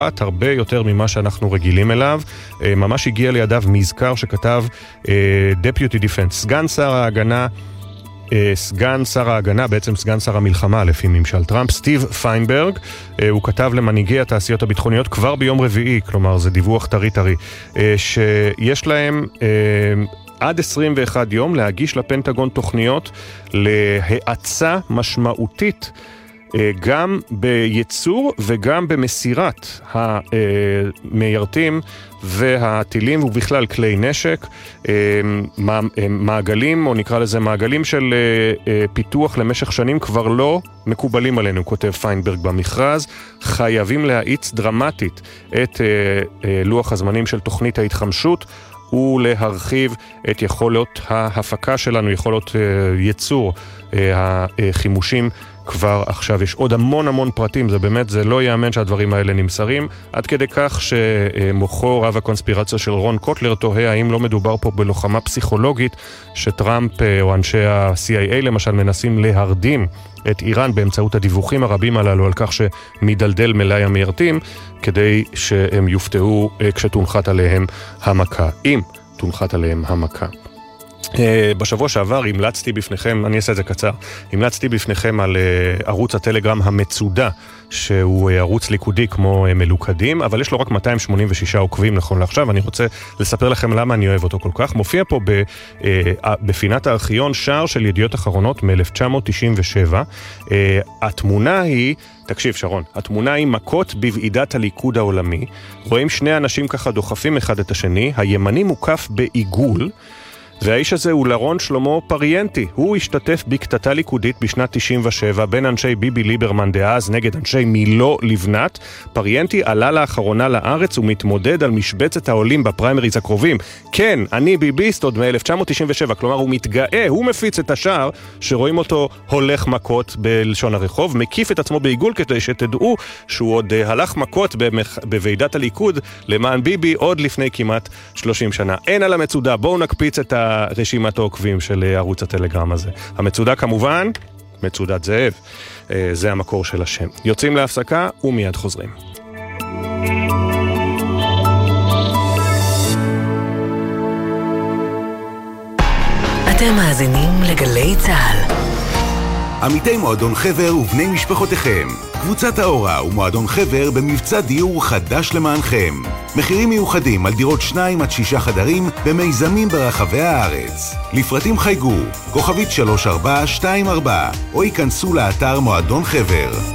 הרבה יותר ממה שאנחנו רגילים אליו. ממש הגיע לידיו מזכר שכתב Deputy Defense, סגן שר ההגנה, בעצם סגן שר המלחמה לפי ממשל טראמפ, סטיב פיינברג. הוא כתב למנהיגי התעשיות הביטחוניות כבר ביום רביעי, כלומר זה דיווח טרי, שיש להם עד 21 יום להגיש לפנטגון תוכניות להאצה משמעותית גם בייצור וגם במסירת המיירטים והטילים ובכלל כלי נשק, מעגלים, או נקרא לזה מעגלים של פיתוח למשך שנים כבר לא מקובלים עלינו, כותב פיינברג במכרז. חייבים להאיץ דרמטית את לוח הזמנים של תוכנית ההתחמשות ולהרחיב את יכולות ההפקה שלנו, יכולות ייצור החימושים כבר עכשיו. יש עוד המון פרטים, זה באמת, זה לא יאמן שהדברים האלה נמסרים, עד כדי כך שמוחו רב הקונספירציה של רון קוטלר תוהה האם לא מדובר פה בלוחמה פסיכולוגית שטראמפ או אנשי ה-CIA למשל מנסים להרדים את איראן באמצעות הדיווחים הרבים הללו על כך שמדלדל מלאי המיירטים, כדי שהם יופתעו כשתונחת עליהם המכה, אם תונחת עליהם המכה. בשבוע שעבר המלצתי בפניכם, אני אעשה את זה קצר, המלצתי בפניכם על ערוץ הטלגרם המצודה, שהוא ערוץ ליכודי כמו מלוכדים, אבל יש לו רק 286 עוקבים נכון לעכשיו. אני רוצה לספר לכם למה אני אוהב אותו כל כך. מופיע פה בפינת הארכיון שער של ידיעות אחרונות מ-1997. התמונה היא, תקשיב שרון, התמונה היא מכות בוועידת הליכוד העולמי. רואים שני אנשים ככה דוחפים אחד את השני, הימני מוקף בעיגול, והאיש הזה הוא לרון שלמה פריאנטי. הוא השתתף בקטטה ליכודית בשנת 97 בין אנשי ביבי ליברמן דאז נגד אנשי מילו לבנת. פריאנטי עלה לאחרונה לארץ ומתמודד על משבצת העולים בפריימריז הקרובים. כן, אני ביביסט עוד מ-1997, כלומר הוא מתגאה, הוא מפיץ את השער שרואים אותו הולך מכות בלשון הרחוב, מקיף את עצמו בעיגול כדי שתדעו שהוא עוד הלך מכות בוועידת הליכוד למען ביבי עוד לפני כמעט 30 שנה. אין על המצודה, בואו נקפיץ את רשימת העוקבים של ערוץ הטלגרם הזה. המצודה כמובן, מצודת זאב, זה המקור של השם. יוצאים להפסקה ומיד חוזרים. אתם מאזינים לגלי צהל. עמיתי מועדון חבר ובני משפחותיכם. קבוצת האורה ומועדון חבר במבצע דיור חדש למענכם. מחירים מיוחדים על דירות 2 עד 6 חדרים במיזמים ברחבי הארץ. לפרטים חייגו, כוכבית 3424, או ייכנסו לאתר מועדון חבר.